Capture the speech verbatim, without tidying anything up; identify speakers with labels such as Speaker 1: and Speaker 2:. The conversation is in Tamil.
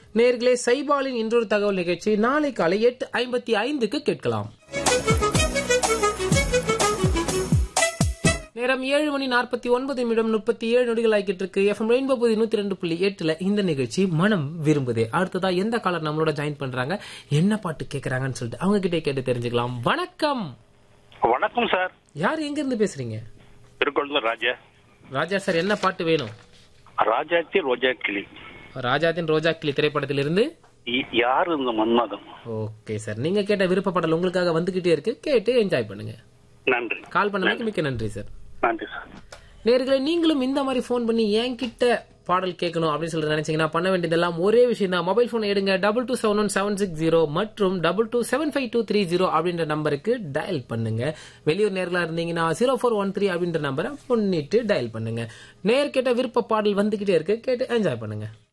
Speaker 1: நேர்களே, சைபாலின் இன்றொரு தகவல் நிகழ்ச்சி நாளை காலை எட்டு ஐம்பத்தி ஐந்துக்கு கேட்கலாம். நேரம் ஏழு மணி நாற்பத்தி ஒன்பது நிமிடம் முப்பத்தி ஏழு நொடிகள் ஆகிட்டு இருக்கு. எஃப்எம் ரெயின்போ புதி நூத்தி ரெண்டு புள்ளி எட்டுல இந்த நிகழ்ச்சி மனம் விரும்புதே. அடுத்ததா எந்த காலர் நம்மளோட ஜாயின் பண்றாங்க, என்ன பாட்டு கேக்குறாங்கன்னு சொல்லிட்டு அவங்க கிட்டே கேட்டு தெரிஞ்சுக்கலாம். வணக்கம்.
Speaker 2: வணக்கம் சார்.
Speaker 1: யார் எங்க இருந்து பேசுறீங்க?
Speaker 2: திருக்கோளூர் ராஜா.
Speaker 1: ராஜா சார், என்ன பாட்டு வேணும்?
Speaker 2: ராஜாத்தி ரோஜா கிளி.
Speaker 1: ராஜாத்தின் ரோஜா கிளி திரைப்படத்திலிருந்து
Speaker 2: யாரு இந்த மன்மதம்.
Speaker 1: ஓகே சார், நீங்க கேட்ட விருப்ப பாடல் உங்களுக்காக வந்துகிட்டே இருக்கு, கேட்டு என்ஜாய் பண்ணுங்க.
Speaker 2: நன்றி.
Speaker 1: கால் பண்ணதுக்கு மிக்க நன்றி சார்.
Speaker 2: நன்றி சார்.
Speaker 1: நேர்களை, நீங்களும் இந்த மாதிரி போன் பண்ணி என்கிட்ட பாடல் கேட்கணும் அப்படின்னு சொல்லி நினைச்சீங்கன்னா பண்ண வேண்டியதெல்லாம் ஒரே விஷயம் தான். மொபைல் போன் எடுங்க, double two seven one seven six zero மற்றும் double two seven five two three zero அப்படின்ற நம்பருக்கு டயல் பண்ணுங்க. வெளியூர் நேர்களா இருந்தீங்கன்னா ஜீரோ ஃபோர் ஒன் த்ரீ அப்படின்ற நம்பரை முன்னிட்டு டயல் பண்ணுங்க. நேர் கேட்ட விருப்ப பாடல் வந்துகிட்டே இருக்கு, கேட்டு என்ஜாய் பண்ணுங்க.